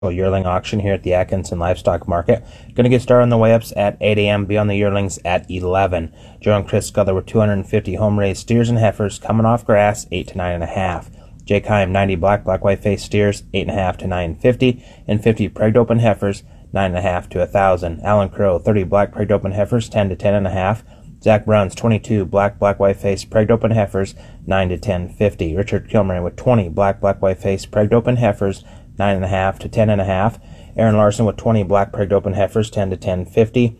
Yearling auction here at the Atkinson Livestock Market. Going to get started on the weigh-ups at 8 a.m. Be on the yearlings at 11. Joe and Chris Scudler with 250 home-raised steers and heifers coming off grass, 8 to 9.5. Jake Heim, 90 black-white-faced steers, 8.5 to 9.50, and 50 pregged open heifers, 9.5 to 1,000. Alan Crow, 30 black pregged open heifers, 10 to 10.5. Zach Bruns, 22 black-white-faced pregged open heifers, 9 to 10.50. Richard Kilmer with 20 black-white-faced pregged open heifers, 9.5 to 10.5. Aaron Larson with 20 black pregged open heifers, 10 to 10.50.